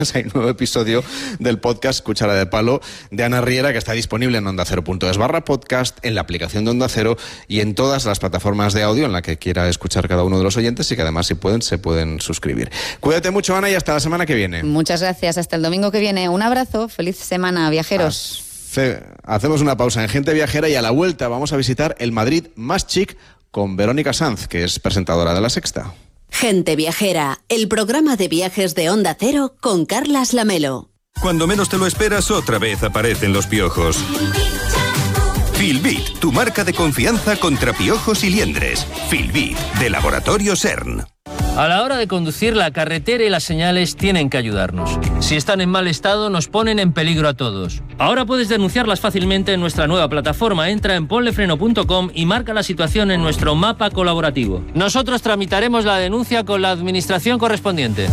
hay un nuevo episodio del podcast Cuchara de Palo de Ana Riera, que está disponible en ondacero.es/podcast, en la aplicación de Onda Cero y en todas las plataformas de audio en la que quiera escuchar cada uno de los oyentes, y que además, si pueden, se pueden suscribir. Cuídate mucho, Ana, y hasta la semana que viene. Muchas gracias, hasta el domingo que viene. Un abrazo, feliz semana, viajeros. Hacemos una pausa en Gente Viajera y a la vuelta vamos a visitar el Madrid más chic con Verónica Sanz, que es presentadora de La Sexta. Gente Viajera, el programa de viajes de Onda Cero con Carlas Lamelo. Cuando menos te lo esperas, otra vez aparecen los piojos. Filbit, tu marca de confianza contra piojos y liendres. Filbit, de Laboratorio CERN. A la hora de conducir, la carretera y las señales tienen que ayudarnos. Si están en mal estado, nos ponen en peligro a todos. Ahora puedes denunciarlas fácilmente en nuestra nueva plataforma. Entra en ponlefreno.com y marca la situación en nuestro mapa colaborativo. Nosotros tramitaremos la denuncia con la administración correspondiente.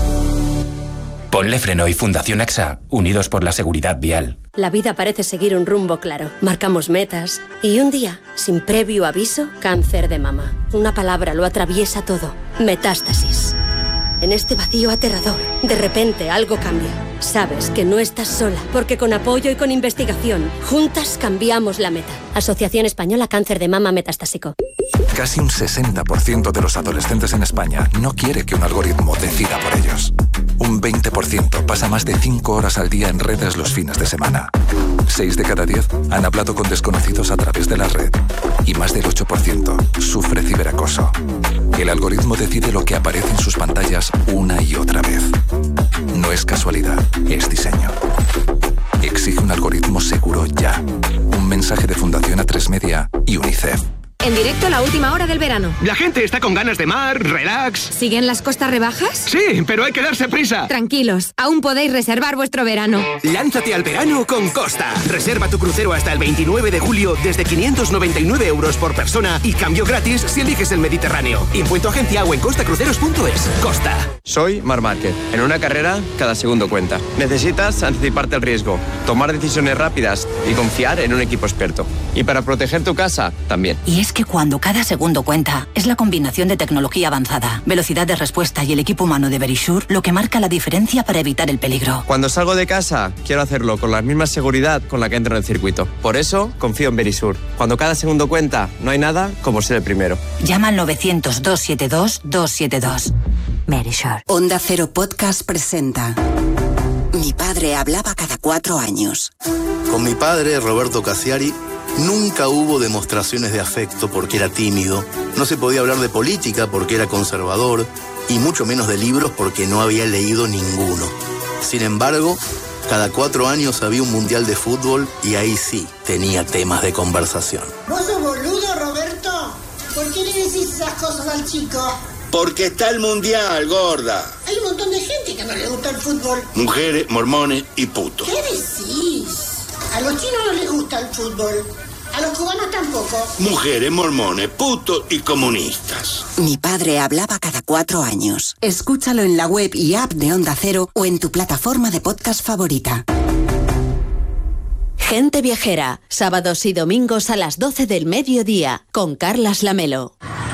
Ponle Freno y Fundación AXA, unidos por la seguridad vial. La vida parece seguir un rumbo claro. Marcamos metas y un día, sin previo aviso, cáncer de mama. Una palabra lo atraviesa todo. Metástasis. En este vacío aterrador, de repente algo cambia. Sabes que no estás sola, porque con apoyo y con investigación, juntas cambiamos la meta. Asociación Española Cáncer de Mama Metastásico. Casi un 60% de los adolescentes en España no quiere que un algoritmo decida por ellos. Un 20% pasa más de 5 horas al día en redes los fines de semana. 6 de cada 10 han hablado con desconocidos a través de la red. Y más del 8% sufre ciberacoso. El algoritmo decide lo que aparece en sus pantallas una y otra vez. No es casualidad, es diseño. Exige un algoritmo seguro ya. Un mensaje de Fundación A3 Media y UNICEF. En directo, la última hora del verano. La gente está con ganas de mar, relax. ¿Siguen las costas rebajas? Sí, pero hay que darse prisa. Tranquilos, aún podéis reservar vuestro verano. Lánzate al verano con Costa. Reserva tu crucero hasta el 29 de julio desde 599 € por persona y cambio gratis si eliges el Mediterráneo. Impuesto agencia o en costacruceros.es. Costa. Soy Marc Márquez. En una carrera, cada segundo cuenta. Necesitas anticiparte al riesgo, tomar decisiones rápidas y confiar en un equipo experto. Y para proteger tu casa, también. Y es que cuando cada segundo cuenta, es la combinación de tecnología avanzada, velocidad de respuesta y el equipo humano de Verisure lo que marca la diferencia para evitar el peligro. Cuando salgo de casa, quiero hacerlo con la misma seguridad con la que entro en el circuito. Por eso, confío en Verisure. Cuando cada segundo cuenta, no hay nada como ser el primero. Llama al 900-272-272. Verisure. Onda Cero Podcast presenta Mi padre hablaba cada 4 años. Con mi padre, Roberto Cassiari, nunca hubo demostraciones de afecto porque era tímido, no se podía hablar de política porque era conservador, y mucho menos de libros porque no había leído ninguno. Sin embargo, cada 4 años había un mundial de fútbol y ahí sí tenía temas de conversación. ¿Vos sos boludo, Roberto? ¿Por qué le decís esas cosas al chico? Porque está el mundial, gorda. Hay un montón de gente que no le gusta el fútbol. Mujeres, mormones y putos. ¿Qué decís? A los chinos no les gusta el fútbol. A los cubanos tampoco. Mujeres, mormones, putos y comunistas. Mi padre hablaba cada 4 años. Escúchalo en la web y app de Onda Cero o en tu plataforma de podcast favorita. Gente Viajera, sábados y domingos a las 12 del mediodía, con Carlas Lamelo.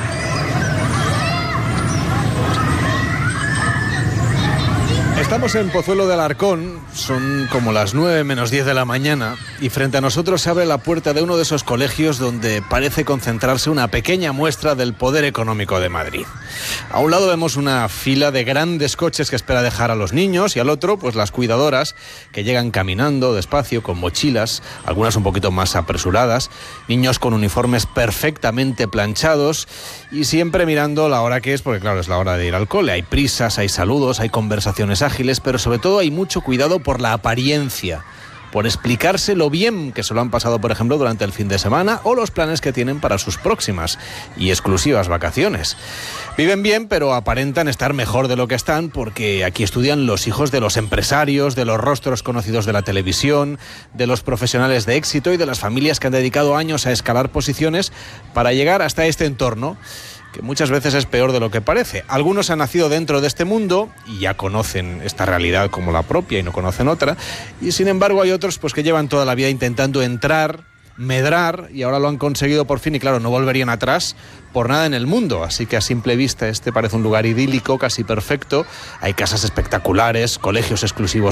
Estamos en Pozuelo de Alarcón, son como las 9 menos 10 de la mañana, y frente a nosotros se abre la puerta de uno de esos colegios donde parece concentrarse una pequeña muestra del poder económico de Madrid. A un lado vemos una fila de grandes coches que espera dejar a los niños, y al otro, pues las cuidadoras que llegan caminando despacio, con mochilas, algunas un poquito más apresuradas, niños con uniformes perfectamente planchados y siempre mirando la hora que es, porque claro, es la hora de ir al cole. Hay prisas, hay saludos, hay conversaciones ágiles, pero sobre todo hay mucho cuidado por la apariencia, por explicarse lo bien que se lo han pasado, por ejemplo, durante el fin de semana o los planes que tienen para sus próximas y exclusivas vacaciones. Viven bien, pero aparentan estar mejor de lo que están, porque aquí estudian los hijos de los empresarios, de los rostros conocidos de la televisión, de los profesionales de éxito y de las familias que han dedicado años a escalar posiciones para llegar hasta este entorno, que muchas veces es peor de lo que parece. Algunos han nacido dentro de este mundo y ya conocen esta realidad como la propia y no conocen otra, y sin embargo hay otros pues que llevan toda la vida intentando entrar, medrar, y ahora lo han conseguido por fin, y claro, no volverían atrás por nada en el mundo. Así que a simple vista este parece un lugar idílico, casi perfecto. Hay casas espectaculares, colegios exclusivos